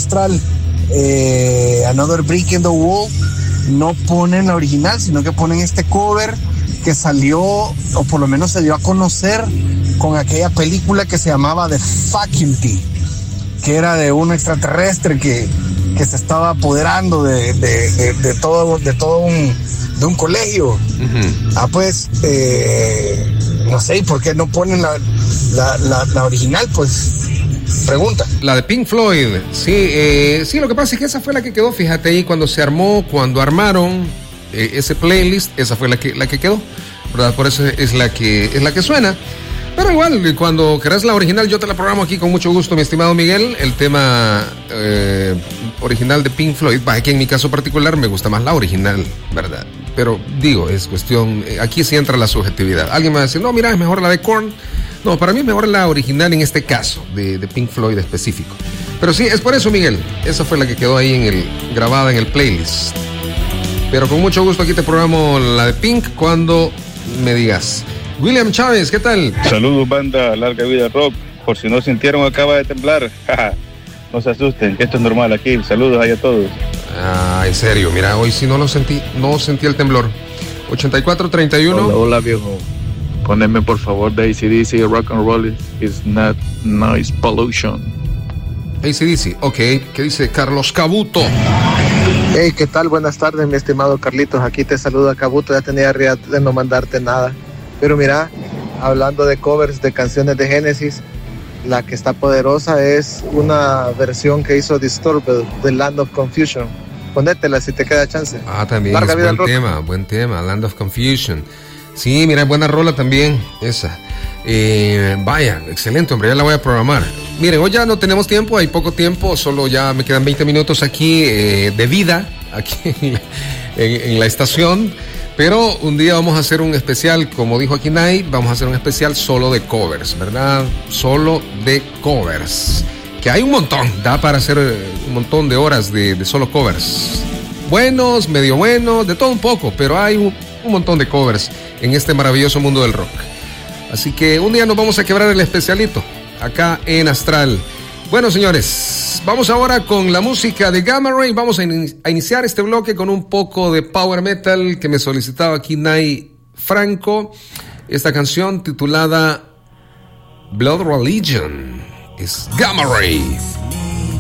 Astral, Another Brick in the Wall, no ponen la original, sino que ponen este cover que salió, o por lo menos se dio a conocer con aquella película que se llamaba The Faculty, que era de un extraterrestre que se estaba apoderando de todo un colegio. Uh-huh. Pues no sé, ¿por qué no ponen la original? Pues pregunta. La de Pink Floyd, sí, lo que pasa es que esa fue la que quedó, fíjate ahí, cuando armaron ese playlist, esa fue la que quedó, ¿verdad? Por eso es la que suena. Pero igual, cuando querás la original, yo te la programo aquí con mucho gusto, mi estimado Miguel. El tema original de Pink Floyd, que en mi caso particular me gusta más la original, ¿verdad? Pero digo, es cuestión, aquí sí entra la subjetividad. Alguien me va a decir, no, mira, es mejor la de Korn. No, para mí es mejor la original en este caso, de Pink Floyd específico. Pero sí, es por eso, Miguel. Esa fue la que quedó ahí grabada en el playlist. Pero con mucho gusto aquí te programo la de Pink cuando me digas. William Chávez, ¿qué tal? Saludos, banda, larga vida rock. Por si no sintieron, acaba de temblar. No se asusten, que esto es normal aquí. Saludos ahí a todos. En serio, mira, hoy sí no sentí el temblor. 8431. Hola, viejo. Poneme por favor de AC/DC, Rock and Roll is not noise pollution. AC/DC, ok. ¿Qué dice Carlos Cabuto? Hey, ¿qué tal? Buenas tardes, mi estimado Carlitos. Aquí te saluda Cabuto. Ya tenía rato de no mandarte nada. Pero mira, hablando de covers de canciones de Genesis, la que está poderosa es una versión que hizo Disturbed, The Land of Confusion. Ponétela si te queda chance. También larga es buen tema, Land of Confusion. Sí, mira, buena rola también, esa. Vaya, excelente, hombre, ya la voy a programar. Miren, hoy ya no tenemos tiempo, hay poco tiempo, solo ya me quedan 20 minutos aquí de vida, aquí en la estación. Pero un día vamos a hacer un especial, como dijo aquí Nay, vamos a hacer un especial solo de covers, ¿verdad? Solo de covers. Que hay un montón, da para hacer un montón de horas de solo covers. Buenos, medio buenos, de todo un poco, pero hay un montón de covers en este maravilloso mundo del rock. Así que un día nos vamos a quebrar el especialito, acá en Astral. Bueno, señores, vamos ahora con la música de Gamma Ray. Vamos a iniciar este bloque con un poco de power metal que me solicitaba aquí Nay Franco. Esta canción titulada Blood Religion es Gamma Ray.